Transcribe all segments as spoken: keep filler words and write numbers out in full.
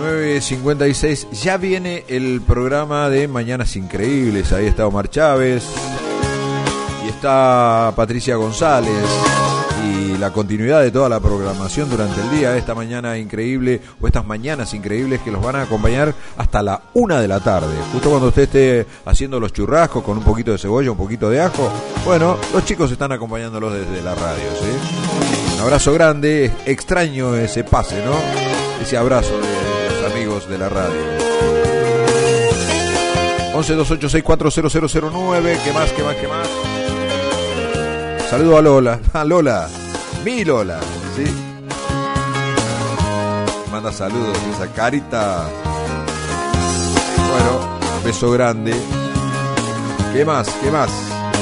nueve cincuenta y seis, ya viene el programa de Mañanas Increíbles. Ahí está Omar Chávez y está Patricia González, y la continuidad de toda la programación durante el día, esta mañana increíble o estas mañanas increíbles que los van a acompañar hasta la una de la tarde, justo cuando usted esté haciendo los churrascos con un poquito de cebolla, un poquito de ajo. Bueno, los chicos están acompañándolos desde la radio, ¿sí? Un abrazo grande, extraño ese pase, ¿no? Ese abrazo de los amigos de la radio. once dos ocho seis cuatro cero cero cero nueve. ¿Qué más, qué más, qué más? Saludo a Lola. A Lola. Mi Lola. ¿Sí? Manda saludos. Esa carita. Bueno, beso grande. ¿Qué más? ¿Qué más?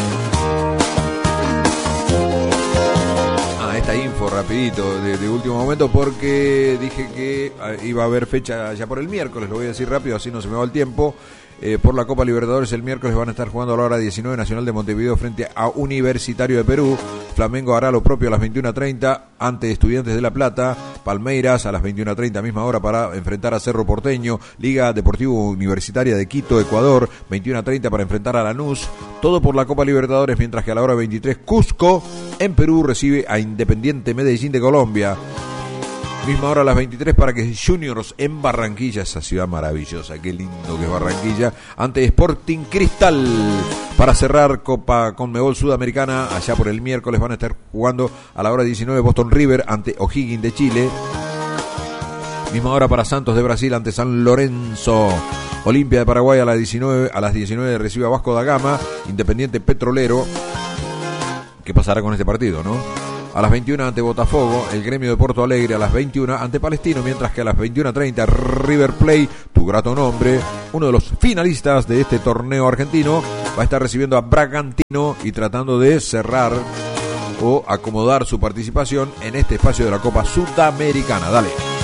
Esta info rapidito de, de último momento, porque dije que iba a haber fecha ya por el miércoles, lo voy a decir rápido así no se me va el tiempo. Eh, por la Copa Libertadores el miércoles van a estar jugando a la hora diecinueve Nacional de Montevideo frente a Universitario de Perú. Flamengo hará lo propio a las veintiuna treinta ante Estudiantes de La Plata. Palmeiras a las veintiuna treinta misma hora para enfrentar a Cerro Porteño. Liga Deportivo Universitaria de Quito, Ecuador, veintiuna treinta para enfrentar a Lanús. Todo por la Copa Libertadores, mientras que a la hora veintitrés Cusco en Perú recibe a Independiente Medellín de Colombia. Misma hora a las veintitrés para que Juniors en Barranquilla, esa ciudad maravillosa, qué lindo que es Barranquilla, ante Sporting Cristal. Para cerrar Copa Conmebol Sudamericana, allá por el miércoles van a estar jugando a la hora diecinueve Boston River ante O'Higgins de Chile. Misma hora para Santos de Brasil ante San Lorenzo. Olimpia de Paraguay a las diecinueve, a las diecinueve recibe a Vasco da Gama. Independiente Petrolero. ¿Qué pasará con este partido, no? A las veintiuna ante Botafogo, el Gremio de Porto Alegre a las veintiuna ante Palestino, mientras que a las veintiuna treinta River Plate, tu grato nombre, uno de los finalistas de este torneo argentino, va a estar recibiendo a Bragantino y tratando de cerrar o acomodar su participación en este espacio de la Copa Sudamericana. Dale.